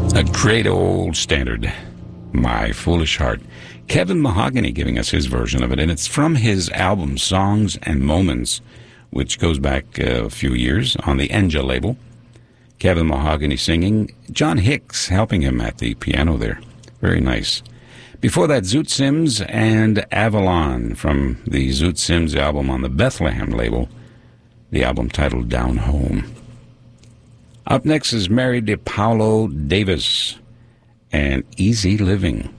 A great old standard, My Foolish Heart. Kevin Mahogany giving us his version of it, and it's from his album Songs and Moments, which goes back a few years on the Enja label. Kevin Mahogany singing, John Hicks helping him at the piano there. Very nice. Before that, Zoot Sims and Avalon from the Zoot Sims album on the Bethlehem label, the album titled Down Home. Up next is Mary DePaulo Davis and Easy Living.